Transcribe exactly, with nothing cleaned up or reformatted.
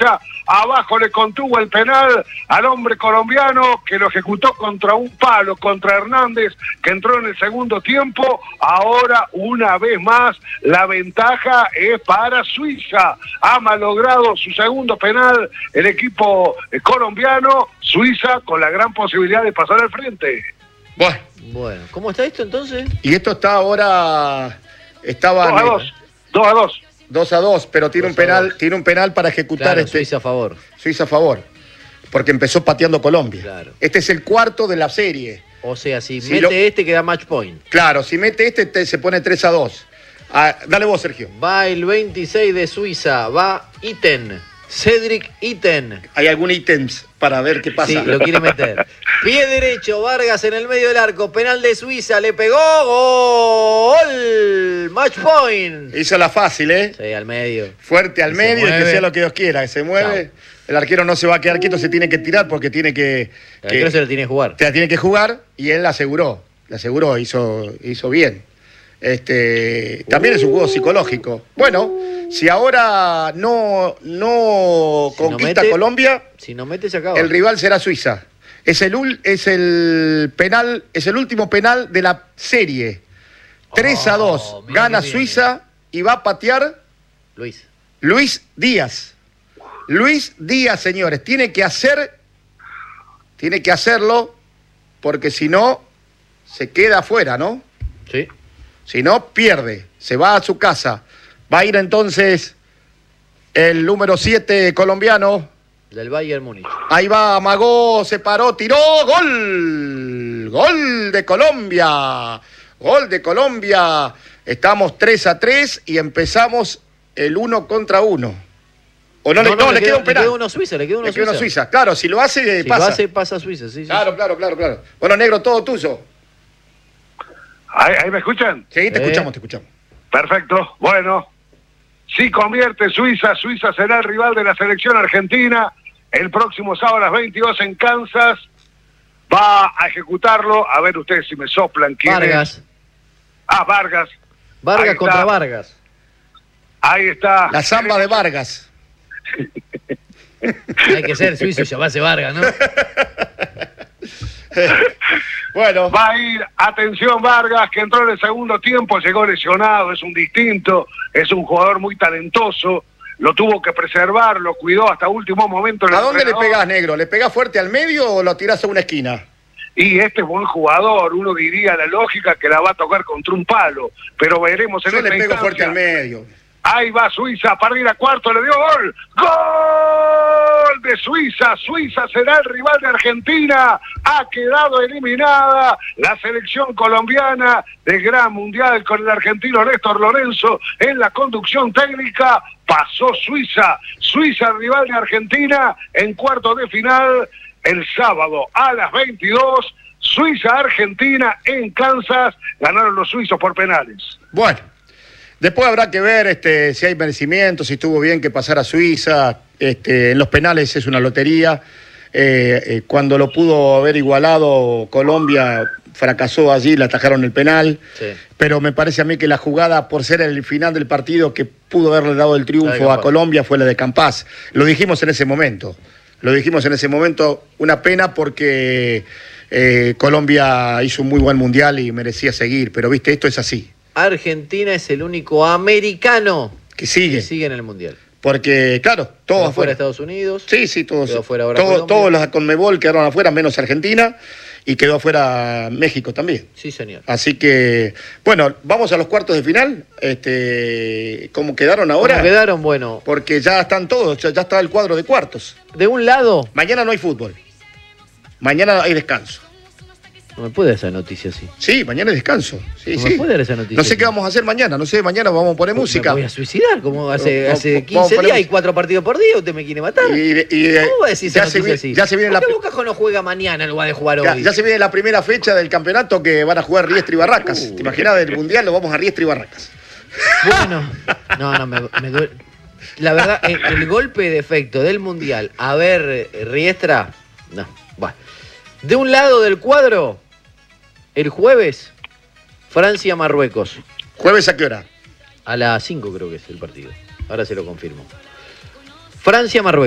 Suiza, abajo le contuvo el penal al hombre colombiano que lo ejecutó contra un palo, contra Hernández, que entró en el segundo tiempo. Ahora, una vez más, la ventaja es para Suiza. Ha malogrado su segundo penal el equipo colombiano. Suiza con la gran posibilidad de pasar al frente. Bueno, Bueno, ¿cómo está esto entonces? y esto está ahora... Estaba dos a dos. dos a dos. dos a dos, pero tiene un dos a penal, dos. tiene un penal para ejecutar Claro, este Suiza a favor. Suiza a favor, porque empezó pateando Colombia. Claro. Este es el cuarto de la serie. O sea, si, Si mete lo- este queda match point. Claro, si mete este te- se pone tres a dos. Ah, dale vos, Sergio. Va el veintiséis de Suiza, va Iten. Cedric Iten. ¿Hay algún ítems para ver qué pasa? Sí, lo quiere meter. Pie derecho, Vargas en el medio del arco. Penal de Suiza, le pegó. ¡Gol! Match point. Hizo la fácil, ¿eh? Sí, al medio. Fuerte al Y se medio y que mueve. sea lo que Dios quiera, que se mueve. Chao. El arquero no se va a quedar quieto, se tiene que tirar porque tiene que... El que arquero se lo tiene que jugar. te la tiene que jugar y él la aseguró. La aseguró, hizo, hizo bien. Este, también es un juego psicológico. Bueno, si ahora no, no Si no conquista mete- Colombia, Si no mete, se acaba. el rival será Suiza. Es el, ul- es el penal, es el último penal de la serie. tres a dos. Oh, mirá Gana qué bien. Suiza y va a patear Luis. Luis Díaz. Luis Díaz, señores, tiene que hacer, tiene que hacerlo, porque si no, se queda afuera, ¿no? Sí. Si no, pierde, se va a su casa. Va a ir entonces el número siete colombiano. Del Bayern Múnich. Ahí va, amagó, se paró, tiró, gol. Gol de Colombia. Gol de Colombia. Estamos tres a tres y empezamos el uno contra uno. O no, le, no, le, queda un penal. Le queda uno a Suiza, le queda uno Le a queda Suiza. uno a Suiza. Claro, si lo hace, Si pasa. lo hace, pasa a Suiza, sí, sí. Claro, claro, claro, claro. Bueno, negro, todo tuyo. ¿Ahí, ahí me escuchan? Sí, te Eh. escuchamos, te escuchamos. Perfecto. Bueno, si convierte Suiza, Suiza será el rival de la selección argentina el próximo sábado a las veintidós en Kansas. Va a ejecutarlo. A ver ustedes si me soplan. ¿Quién es? Vargas. Ah, Vargas. Vargas Ahí contra está. Vargas. Ahí está. La samba de Vargas. Hay que ser suizo y llamarse Vargas, ¿no? Bueno, Va a ir, atención Vargas, que entró en el segundo tiempo, llegó lesionado, es un distinto, es un jugador muy talentoso, lo tuvo que preservar, lo cuidó hasta último momento. el ¿a dónde le entrenador. pegás, negro? ¿Le pegás fuerte al medio o lo tirás a una esquina? Y este es buen jugador, uno diría la lógica que la va a tocar contra un palo, pero veremos en Yo le esta pego instancia. fuerte al medio. Ahí va Suiza, para ir a cuarto, le dio gol. ¡Gol de Suiza! Suiza será el rival de Argentina. Ha quedado eliminada la selección colombiana del Gran Mundial con el argentino Néstor Lorenzo en la conducción técnica. Pasó Suiza. Suiza, rival de Argentina, en cuarto de final el sábado a las veintidós. Suiza-Argentina en Kansas. Ganaron los suizos por penales. Bueno, después habrá que ver este, si hay merecimiento, si estuvo bien que pasara Suiza. Este, en los penales es una lotería. Eh, eh, cuando lo pudo haber igualado, Colombia fracasó allí, le atajaron el penal. Sí. Pero me parece a mí que la jugada, por ser el final del partido, que pudo haberle dado el La de triunfo a Campaz. Colombia fue la de Campaz. Lo dijimos en ese momento. Lo dijimos en ese momento. Una pena porque eh, Colombia hizo un muy buen mundial y merecía seguir. Pero viste, esto es así. Argentina es el único americano Que sigue. que sigue en el Mundial. Porque, claro, todos Quedó fuera afuera. Estados Unidos. Sí, sí, todos. Quedó fuera ahora todos, Colombia. todos los de Conmebol quedaron afuera, menos Argentina. Y quedó afuera México también. Sí, señor. Así que, bueno, vamos a los cuartos de final. Este, ¿Cómo quedaron ahora? ¿Cómo quedaron? Bueno, Porque ya están todos, ya, ya está el cuadro de cuartos. de un lado, Mañana no hay fútbol. Mañana hay descanso. no me puede dar esa noticia así. Sí, mañana hay descanso. Sí, No sí. me puede dar esa noticia. No sé así. qué vamos a hacer mañana. No sé, mañana vamos a poner música. Me voy a suicidar, como hace, No, hace no, vamos a quince poner días hay música. cuatro partidos por día, usted me quiere matar. Y, y, ¿Cómo va a decir esa ya, se noticia viene, así? ya se viene ¿Por la qué Boca no juega mañana en lugar de jugar Ya, hoy? ya se viene la primera fecha del campeonato que van a jugar Riestra y Barracas. Uh. ¿Te imaginas del Mundial? Lo vamos a Riestra y Barracas. Bueno, no, no, me, me duele. La verdad, el, el golpe de efecto del Mundial, a ver, Riestra, no, va. De un lado del cuadro, el jueves, Francia-Marruecos. ¿Jueves a qué hora? A las cinco creo que es el partido. Ahora se lo confirmo. Francia-Marruecos.